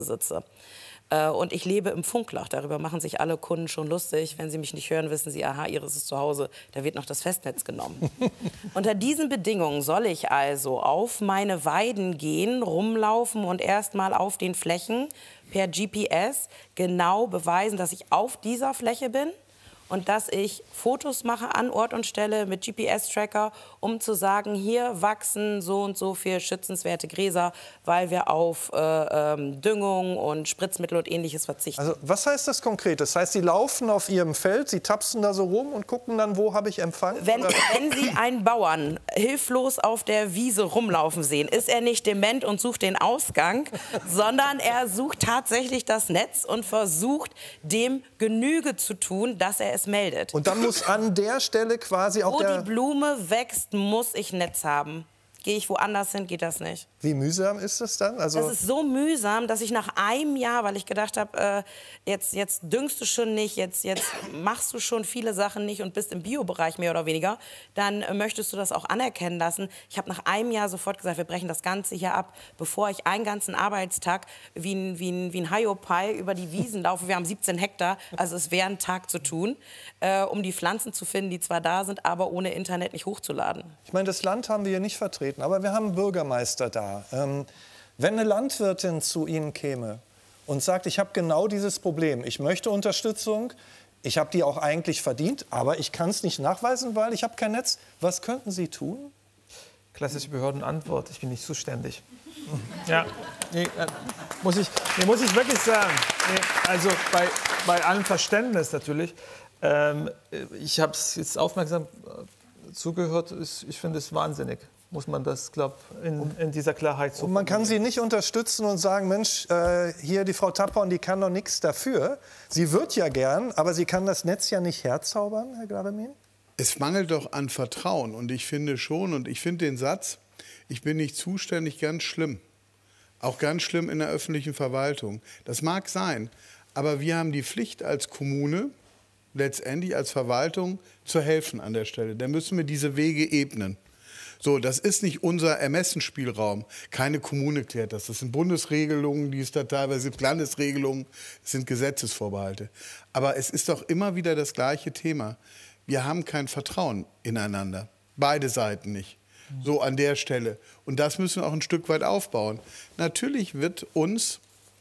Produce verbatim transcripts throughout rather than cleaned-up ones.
sitze. Äh, und ich lebe im Funkloch. Darüber machen sich alle Kunden schon lustig. Wenn sie mich nicht hören, wissen sie, aha, Iris ist zu Hause, da wird noch das Festnetz genommen. Unter diesen Bedingungen soll ich also auf meine Weiden gehen, rumlaufen und erst mal auf den Flächen per G P S genau beweisen, dass ich auf dieser Fläche bin und dass ich Fotos mache an Ort und Stelle mit G P S-Tracker, um zu sagen, hier wachsen so und so viel schützenswerte Gräser, weil wir auf äh, ähm, Düngung und Spritzmittel und Ähnliches verzichten. Also was heißt das konkret? Das heißt, Sie laufen auf Ihrem Feld, Sie tapsen da so rum und gucken dann, wo habe ich Empfang? Wenn, wenn Sie einen Bauern hilflos auf der Wiese rumlaufen sehen, ist er nicht dement und sucht den Ausgang, sondern er sucht tatsächlich das Netz und versucht, dem Genüge zu tun, dass er es meldet. Und dann muss an der Stelle quasi auch Wo der... die Blume wächst, muss ich Netz haben. Gehe ich woanders hin, geht das nicht. Wie mühsam ist das dann? Also das ist so mühsam, dass ich nach einem Jahr, weil ich gedacht habe, äh, jetzt, jetzt düngst du schon nicht, jetzt, jetzt machst du schon viele Sachen nicht und bist im Biobereich mehr oder weniger, dann äh, möchtest du das auch anerkennen lassen. Ich habe nach einem Jahr sofort gesagt, wir brechen das Ganze hier ab, bevor ich einen ganzen Arbeitstag wie ein, wie ein, wie ein Hiopai über die Wiesen laufe. Wir haben siebzehn Hektar, also es wäre ein Tag zu tun, äh, um die Pflanzen zu finden, die zwar da sind, aber ohne Internet nicht hochzuladen. Ich meine, das Land haben wir hier nicht vertreten. Aber wir haben einen Bürgermeister da. Ähm, wenn eine Landwirtin zu Ihnen käme und sagt, ich habe genau dieses Problem, ich möchte Unterstützung, ich habe die auch eigentlich verdient, aber ich kann es nicht nachweisen, weil ich habe kein Netz, was könnten Sie tun? Klassische Behördenantwort, ich bin nicht zuständig. Ja, nee, äh, muss, ich, nee, muss ich wirklich sagen. Nee, also bei, bei allem Verständnis natürlich. Ähm, ich habe es jetzt aufmerksam äh, zugehört, ich, ich finde es wahnsinnig. Muss man das, glaube ich, in, in dieser Klarheit so. Und man kann sie nicht unterstützen und sagen, Mensch, äh, hier die Frau Tappern, die kann doch nichts dafür. Sie wird ja gern, aber sie kann das Netz ja nicht herzaubern, Herr Glaremin? Es mangelt doch an Vertrauen. Und ich finde schon, und ich finde den Satz, ich bin nicht zuständig, ganz schlimm. Auch ganz schlimm in der öffentlichen Verwaltung. Das mag sein, aber wir haben die Pflicht als Kommune, letztendlich als Verwaltung, zu helfen an der Stelle. Dann müssen wir diese Wege ebnen. So, das ist nicht unser Ermessensspielraum. Keine Kommune klärt das. Das sind Bundesregelungen, die es da teilweise gibt, Landesregelungen, das sind Gesetzesvorbehalte. Aber es ist doch immer wieder das gleiche Thema. Wir haben kein Vertrauen ineinander. Beide Seiten nicht. So an der Stelle. Und das müssen wir auch ein Stück weit aufbauen. Natürlich wird uns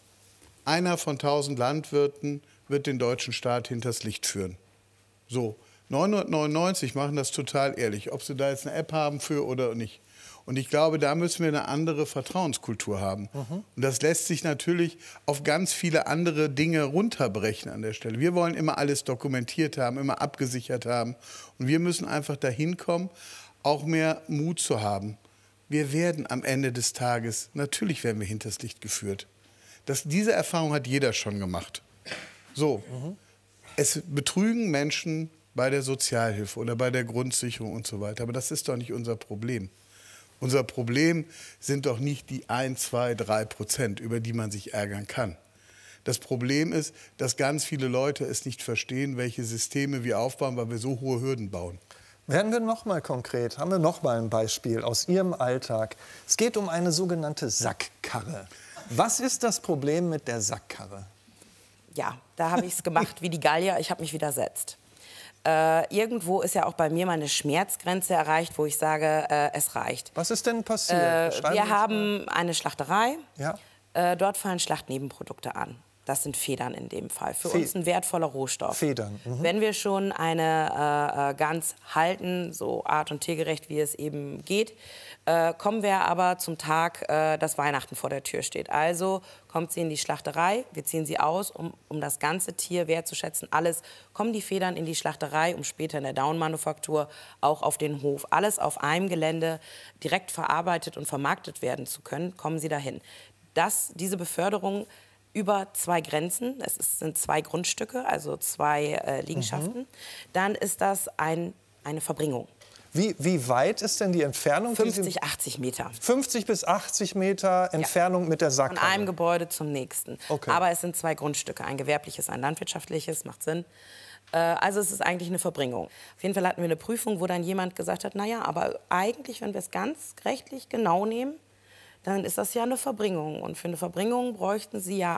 einer von tausend Landwirten wird den deutschen Staat hinters Licht führen. So. neunhundertneunundneunzig machen das total ehrlich, ob sie da jetzt eine App haben für oder nicht. Und ich glaube, da müssen wir eine andere Vertrauenskultur haben. Mhm. Und das lässt sich natürlich auf ganz viele andere Dinge runterbrechen an der Stelle. Wir wollen immer alles dokumentiert haben, immer abgesichert haben. Und wir müssen einfach dahin kommen, auch mehr Mut zu haben. Wir werden am Ende des Tages, natürlich werden wir hinters Licht geführt. Das, diese Erfahrung hat jeder schon gemacht. So, mhm. Es betrügen Menschen bei der Sozialhilfe oder bei der Grundsicherung und so weiter. Aber das ist doch nicht unser Problem. Unser Problem sind doch nicht die ein, zwei, drei Prozent, über die man sich ärgern kann. Das Problem ist, dass ganz viele Leute es nicht verstehen, welche Systeme wir aufbauen, weil wir so hohe Hürden bauen. Werden wir noch mal konkret, haben wir noch mal ein Beispiel aus Ihrem Alltag. Es geht um eine sogenannte Sackkarre. Was ist das Problem mit der Sackkarre? Ja, da habe ich es gemacht wie die Gallier, ich habe mich widersetzt. Äh, irgendwo ist ja auch bei mir meine Schmerzgrenze erreicht, wo ich sage, äh, es reicht. Was ist denn passiert? Äh, wir haben eine Schlachterei. Ja. Äh, dort fallen Schlachtnebenprodukte an. Das sind Federn in dem Fall. Für Fe uns ein wertvoller Rohstoff. Federn. Mhm. Wenn wir schon eine äh, Gans halten, so art- und tiergerecht, wie es eben geht, äh, kommen wir aber zum Tag, äh, dass Weihnachten vor der Tür steht. Also kommt sie in die Schlachterei, wir ziehen sie aus, um, um das ganze Tier wertzuschätzen. Alles kommen die Federn in die Schlachterei, um später in der Down-Manufaktur auch auf den Hof. Alles auf einem Gelände direkt verarbeitet und vermarktet werden zu können, kommen sie dahin. Das, diese Beförderung über zwei Grenzen, es ist, sind zwei Grundstücke, also zwei äh, Liegenschaften, mhm. dann ist das ein, eine Verbringung. Wie, wie weit ist denn die Entfernung? fünfzig, achtzig Meter. fünfzig bis achtzig Meter Entfernung ja. mit der Sackkarre? Von einem Gebäude zum nächsten. Okay. Aber es sind zwei Grundstücke, ein gewerbliches, ein landwirtschaftliches, macht Sinn. Äh, also es ist eigentlich eine Verbringung. Auf jeden Fall hatten wir eine Prüfung, wo dann jemand gesagt hat, naja, aber eigentlich, wenn wir es ganz rechtlich genau nehmen, dann ist das ja eine Verbringung. Und für eine Verbringung bräuchten Sie ja